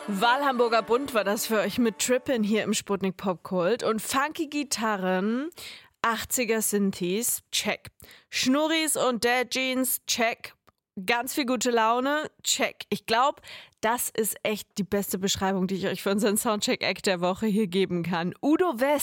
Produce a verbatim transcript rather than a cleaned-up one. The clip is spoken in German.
Wahlhamburger Bund war das für euch mit Trippin' hier im Sputnik Popkult. Und funky Gitarren, achtziger Synthes, check. Schnurris und Dad Jeans, check. Ganz viel gute Laune, check. Ich glaube, das ist echt die beste Beschreibung, die ich euch für unseren Soundcheck-Act der Woche hier geben kann. Udo West.